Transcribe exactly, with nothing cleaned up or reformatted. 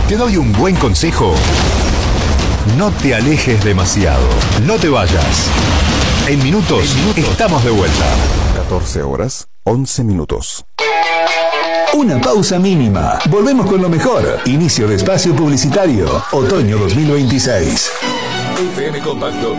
te doy un buen consejo. No te alejes demasiado. No te vayas. En minutos, en minutos estamos de vuelta. catorce horas, once minutos. Una pausa mínima. Volvemos con lo mejor. Inicio de espacio publicitario. Otoño dos mil veintiséis. F M Compacto